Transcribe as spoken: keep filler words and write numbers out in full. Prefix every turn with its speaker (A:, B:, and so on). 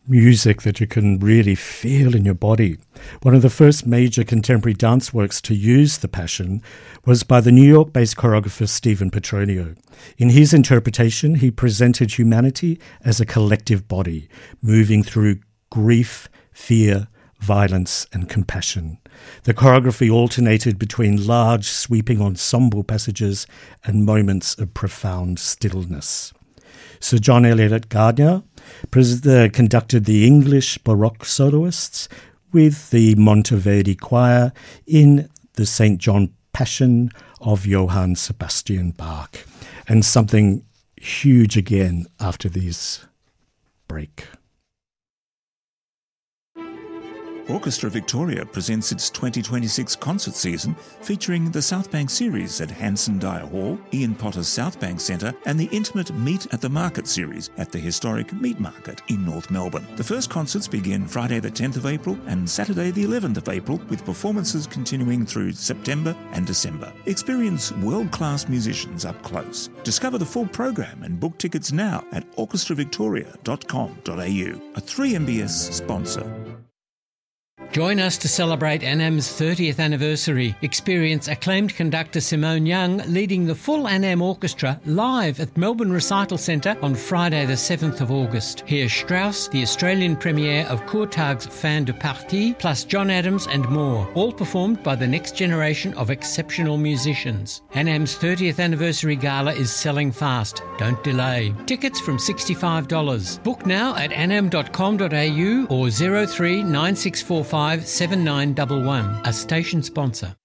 A: music that you can really feel in your body. One of the first major contemporary dance works to use the Passion was by the New York-based choreographer Stephen Petronio. In his interpretation, he presented humanity as a collective body, moving through grief, fear, violence, and compassion. The choreography alternated between large, sweeping ensemble passages and moments of profound stillness. Sir John Eliot Gardiner pres- uh, conducted the English Baroque soloists with the Monteverdi Choir in the Saint John Passion of Johann Sebastian Bach. And something huge again after this break.
B: Orchestra Victoria presents its twenty twenty-six concert season featuring the South Bank Series at Hanson Dyer Hall, Ian Potter's South Bank Centre and the intimate Meet at the Market Series at the historic Meat Market in North Melbourne. The first concerts begin Friday the tenth of April and Saturday the eleventh of April, with performances continuing through September and December. Experience world-class musicians up close. Discover the full program and book tickets now at orchestra victoria dot com dot a u, a three M B S sponsor.
C: Join us to celebrate A N A M's thirtieth anniversary. Experience acclaimed conductor Simone Young leading the full A N A M Orchestra live at Melbourne Recital Centre on Friday the seventh of August. Hear Strauss, the Australian premiere of Courtag's Fin de Partie, plus John Adams and more, all performed by the next generation of exceptional musicians. A N A M's thirtieth anniversary gala is selling fast. Don't delay. Tickets from sixty-five dollars. Book now at anam dot com dot a u or zero three nine six four five seven nine one one, a station sponsor.